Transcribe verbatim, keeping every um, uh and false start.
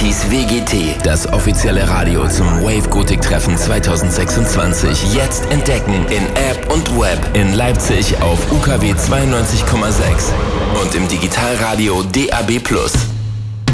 Partys W G T. Das offizielle Radio zum Wave Gothic Treffen zwanzig sechsundzwanzig. Jetzt entdecken in App und Web. In Leipzig auf U K W zweiundneunzig Komma sechs und im Digitalradio D A B plus.